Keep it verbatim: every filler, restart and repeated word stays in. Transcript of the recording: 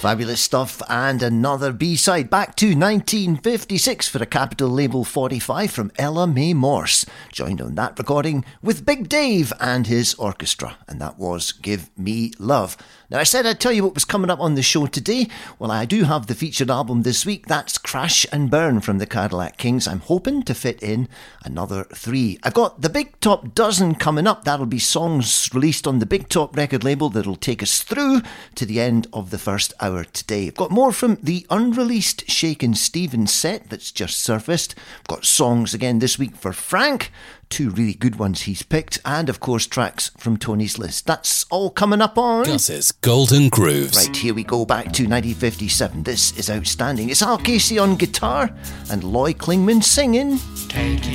Fabulous stuff, and another B-side back to nineteen fifty-six for a Capitol Label forty-five from Ella Mae Morse, joined on that recording with Big Dave and his orchestra, and that was Give Me Love. Now, I said I'd tell you what was coming up on the show today. Well, I do have the featured album this week. That's Crash and Burn from the Cadillac Kings. I'm hoping to fit in another three. I've got the Big Top Dozen coming up. That'll be songs released on the Big Top record label that'll take us through to the end of the first hour today. I've got more from the unreleased Shakin' Stevens set that's just surfaced. I've got songs again this week for Frank, two really good ones he's picked, and of course tracks from Tony's list. That's all coming up on Gus's Golden Grooves. Right, here we go back to nineteen fifty-seven. This is outstanding. It's Al Casey on guitar and Loy Klingman singing. Take